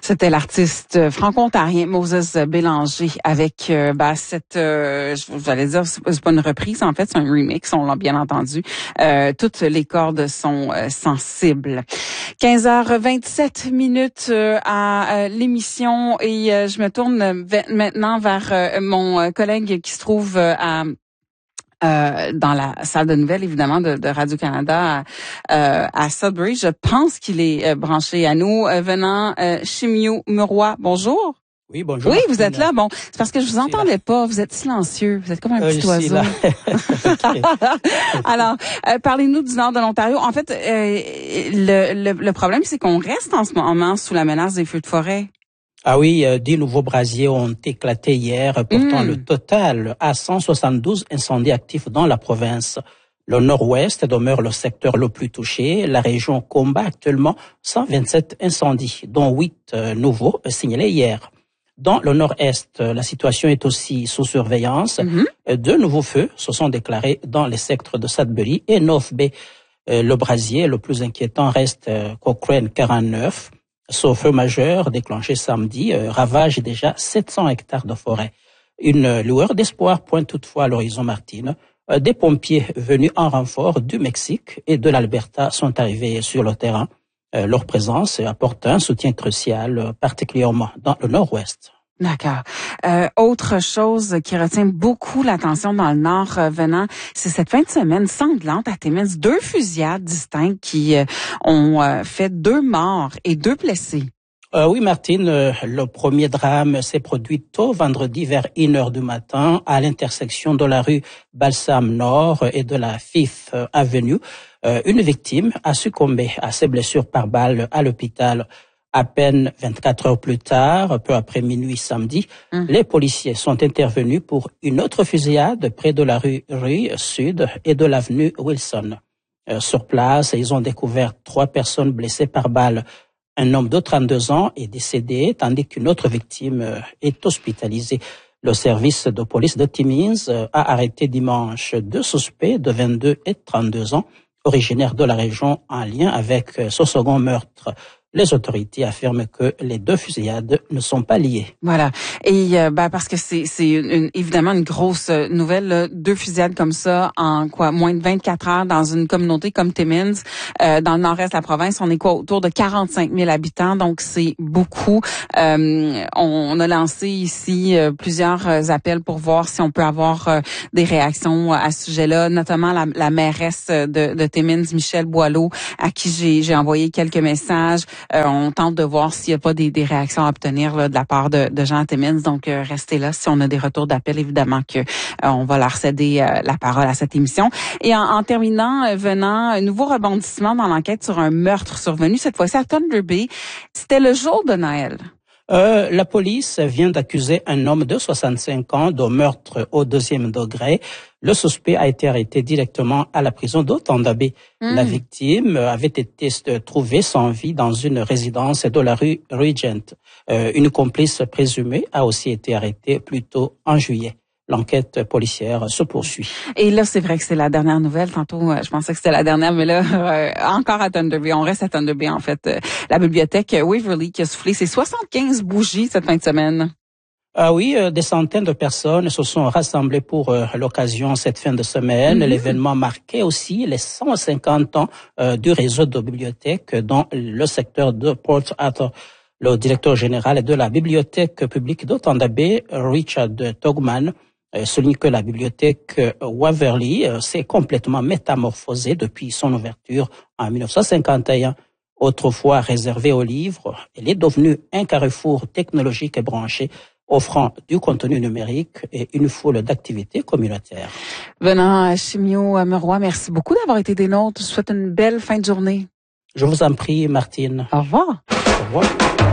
C'était l'artiste franco-ontarien Moses Bélanger avec cette, j'allais dire, c'est pas une reprise, en fait, c'est un remix, on l'a bien entendu. Toutes les cordes sont sensibles. 15h27 à l'émission et je me tourne maintenant vers mon collègue qui se trouve dans la salle de nouvelles, évidemment, de Radio-Canada à Sudbury. Je pense qu'il est branché à nous. Venant Chimio Muroy, bonjour. Oui, bonjour. Oui, vous êtes là. Bon, c'est parce que je vous entendais pas. Vous êtes silencieux. Vous êtes comme un petit oiseau. Alors, parlez-nous du nord de l'Ontario. En fait, le problème, c'est qu'on reste en ce moment sous la menace des feux de forêt. Ah oui, 10 nouveaux brasiers ont éclaté hier, portant le total à 172 incendies actifs dans la province. Le nord-ouest demeure le secteur le plus touché. La région combat actuellement 127 incendies, dont 8 nouveaux signalés hier. Dans le nord-est, la situation est aussi sous surveillance. 2 nouveaux feux se sont déclarés dans les secteurs de Sudbury et North Bay. Le brasier le plus inquiétant reste Cochrane 49. Ce feu majeur déclenché samedi ravage déjà 700 hectares de forêt. Une lueur d'espoir pointe toutefois à l'horizon, Martine. Des pompiers venus en renfort du Mexique et de l'Alberta sont arrivés sur le terrain. Leur présence apporte un soutien crucial, particulièrement dans le nord-ouest. D'accord. Autre chose qui retient beaucoup l'attention dans le Nord venant, c'est cette fin de semaine sanglante à Timmins. 2 fusillades distinctes qui ont fait 2 morts et 2 blessés. Oui, Martine, le premier drame s'est produit tôt vendredi vers 1h du matin à l'intersection de la rue Balsam Nord et de la Fifth Avenue. Une victime a succombé à ses blessures par balle à l'hôpital. À peine 24 heures plus tard, peu après minuit samedi, les policiers sont intervenus pour une autre fusillade près de la rue Sud et de l'avenue Wilson. Sur place, ils ont découvert 3 personnes blessées par balle. Un homme de 32 ans est décédé, tandis qu'une autre victime est hospitalisée. Le service de police de Timmins a arrêté dimanche 2 suspects de 22 et 32 ans, originaires de la région en lien avec ce second meurtre. Les autorités affirment que les 2 fusillades ne sont pas liées. Voilà. Et parce que c'est évidemment une grosse nouvelle, là. 2 fusillades comme ça en moins de 24 heures dans une communauté comme Timmins, dans le nord-est de la province. On est autour de 45 000 habitants, donc c'est beaucoup. On a lancé ici plusieurs appels pour voir si on peut avoir des réactions à ce sujet-là, notamment la mairesse de Timmins, Michelle Boileau, à qui j'ai envoyé quelques messages. On tente de voir s'il n'y a pas des réactions à obtenir là, de la part de gens à Timmins. Donc, restez là. Si on a des retours d'appel, évidemment que on va leur céder la parole à cette émission. Et en terminant, venant, un nouveau rebondissement dans l'enquête sur un meurtre survenu, cette fois-ci à Thunder Bay. C'était le jour de Noël. La police vient d'accuser un homme de 65 ans de meurtre au 2e degré. Le suspect a été arrêté directement à la prison de Thunder Bay. La victime avait été trouvée sans vie dans une résidence de la rue Regent. Une complice présumée a aussi été arrêtée plus tôt en juillet. L'enquête policière se poursuit. Et là, c'est vrai que c'est la dernière nouvelle. Tantôt, je pensais que c'était la dernière, mais là, encore à Thunder Bay. On reste à Thunder Bay, en fait. La bibliothèque Waverly qui a soufflé ses 75 bougies cette fin de semaine. Ah oui, des centaines de personnes se sont rassemblées pour l'occasion cette fin de semaine. L'événement marquait aussi les 150 ans du réseau de bibliothèques dans le secteur de Port Arthur. Le directeur général de la bibliothèque publique de Thunder Bay, Richard Togman, souligne que la bibliothèque Waverly s'est complètement métamorphosée depuis son ouverture en 1951. Autrefois réservée aux livres, elle est devenue un carrefour technologique et branché, offrant du contenu numérique et une foule d'activités communautaires. Venant Chimio Muroy, merci beaucoup d'avoir été des nôtres. Je vous souhaite une belle fin de journée. Je vous en prie, Martine. Au revoir. Au revoir.